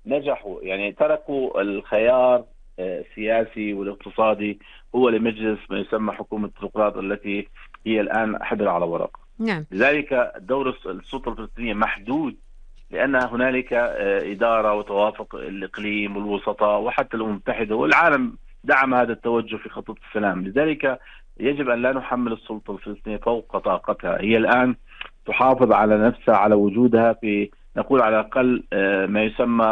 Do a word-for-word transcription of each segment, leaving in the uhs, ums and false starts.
نجحوا، يعني تركوا الخيار السياسي والاقتصادي هو لمجلس ما يسمى حكومة التقراط التي هي الآن حبر على ورق. نعم. لذلك دور السلطة الفلسطينية محدود، لأن هنالك إدارة وتوافق الإقليم والوسطاء وحتى الأمم المتحدة والعالم دعم هذا التوجه في خطة السلام. لذلك يجب أن لا نحمل السلطة الفلسطينية فوق طاقتها. هي الآن تحافظ على نفسها، على وجودها في، نقول على الأقل ما يسمى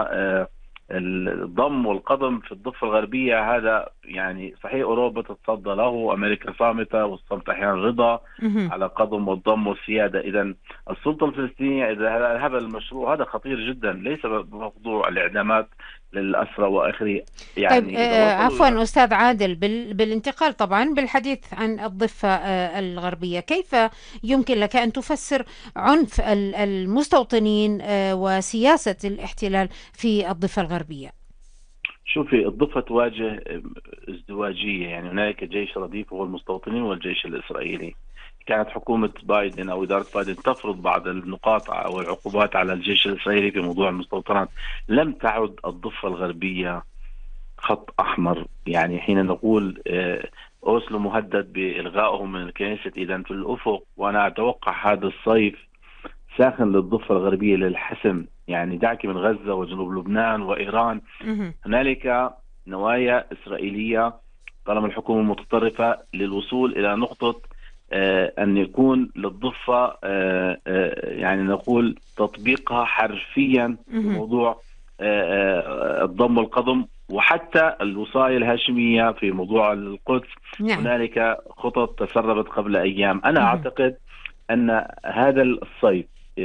الضم والقضم في الضفة الغربية. هذا يعني صحيح أوروبا تتصدى له، أمريكا صامتة والصمت أحيانا رضا على قضم والضم والسيادة. إذا السلطة الفلسطينية إذا هذا المشروع هذا خطير جدا، ليس بموضوع الإعدامات للأسرى وآخره. يعني طيب آه عفوا أستاذ عادل، بالانتقال طبعا بالحديث عن الضفة آه الغربية، كيف يمكن لك أن تفسر عنف المستوطنين آه وسياسة الاحتلال في الضفة الغربية؟ شوفي، الضفة تواجه ازدواجية، يعني هنالك جيش رديف وهو المستوطنين والجيش الإسرائيلي. كانت حكومة بايدن أو إدارة بايدن تفرض بعض النقاط أو العقوبات على الجيش الإسرائيلي في موضوع المستوطنات. لم تعد الضفة الغربية خط أحمر، يعني حين نقول أوسلو مهدد بإلغائه من الكنيسة إذا في الأفق، وأنا أتوقع هذا الصيف ساخن للضفة الغربية للحسم. يعني دعك من غزة وجنوب لبنان وإيران، هنالك نوايا إسرائيلية طالما الحكومة متطرفة للوصول إلى نقطة آه أن يكون للضفة آه آه يعني نقول تطبيقها حرفيا في موضوع آه الضم والقضم، وحتى الوصاية الهاشمية في موضوع القدس. نعم. هنالك خطط تسربت قبل أيام. أنا مه. أعتقد أن هذا الصيف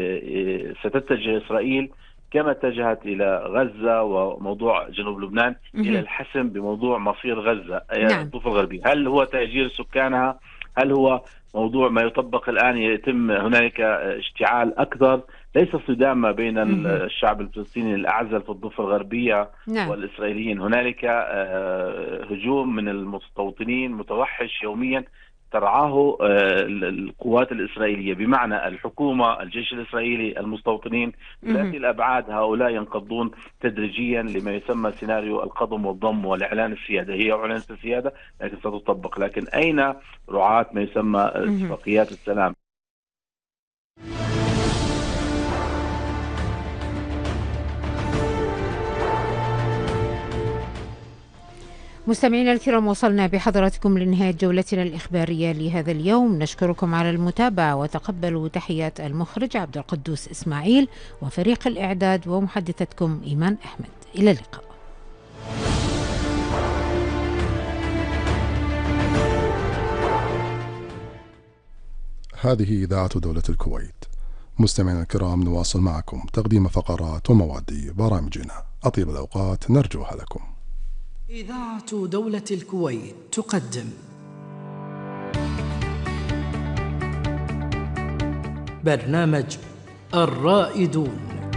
ستتجه إسرائيل كما اتجهت إلى غزة وموضوع جنوب لبنان مه. إلى الحسم بموضوع مصير غزة. نعم. الضفة الغربية، هل هو تهجير سكانها؟ هل هو موضوع ما يطبق الآن يتم هنالك اشتعال أكثر؟ ليس صدام ما بين مه. الشعب الفلسطيني الأعزل في الضفة الغربية نعم. والإسرائيليين. هنالك هجوم من المستوطنين متوحش يوميا ترعاه القوات الإسرائيلية، بمعنى الحكومة، الجيش الإسرائيلي، المستوطنين. بذات الأبعاد هؤلاء ينقضون تدريجيا لما يسمى سيناريو القضم والضم والإعلان السيادة. هي أعلنت السيادة لكن ستطبق، لكن أين رعاة ما يسمى اتفاقيات السلام؟ مستمعينا الكرام، وصلنا بحضراتكم لنهاية جولتنا الإخبارية لهذا اليوم. نشكركم على المتابعة، وتقبلوا تحيات المخرج عبد القدوس إسماعيل وفريق الإعداد ومحدثتكم إيمان أحمد. إلى اللقاء. هذه إذاعة دولة الكويت. مستمعينا الكرام، نواصل معكم تقديم فقرات ومواد برامجنا. أطيب الأوقات نرجوها لكم. إذاعة دولة الكويت تقدم برنامج الرائدون.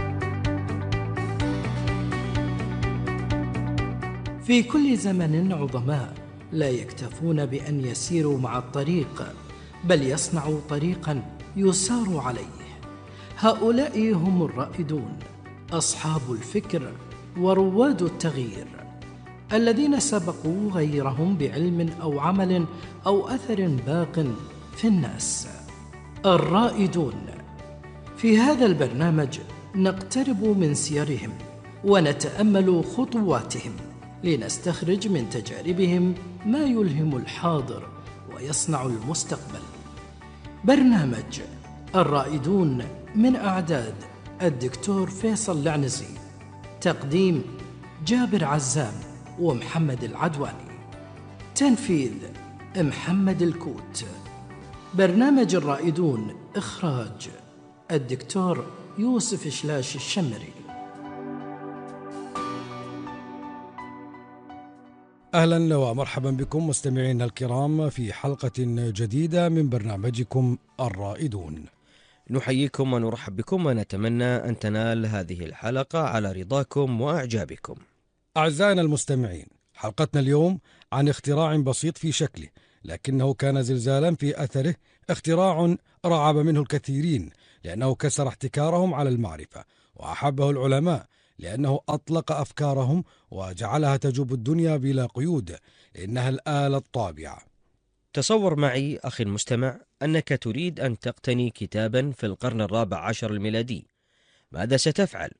في كل زمن عظماء لا يكتفون بأن يسيروا مع الطريق، بل يصنعوا طريقا يسار عليه. هؤلاء هم الرائدون، أصحاب الفكر ورواد التغيير، الذين سبقوا غيرهم بعلم أو عمل أو أثر باق في الناس. الرائدون. في هذا البرنامج نقترب من سيرهم ونتأمل خطواتهم لنستخرج من تجاربهم ما يلهم الحاضر ويصنع المستقبل. برنامج الرائدون من أعداد الدكتور فيصل العنزي، تقديم جابر عزام ومحمد العدواني، تنفيذ محمد الكوت. برنامج الرائدون إخراج الدكتور يوسف شلاش الشمري. أهلا ومرحبا بكم مستمعينا الكرام في حلقة جديدة من برنامجكم الرائدون. نحييكم ونرحب بكم ونتمنى أن تنال هذه الحلقة على رضاكم وإعجابكم. أعزائنا المستمعين، حلقتنا اليوم عن اختراع بسيط في شكله لكنه كان زلزالا في أثره، اختراع رعب منه الكثيرين لأنه كسر احتكارهم على المعرفة وأحبه العلماء لأنه أطلق أفكارهم وجعلها تجوب الدنيا بلا قيود، إنها الآلة الطابعة. تصور معي أخي المستمع أنك تريد أن تقتني كتابا في القرن الرابع عشر الميلادي، ماذا ستفعل؟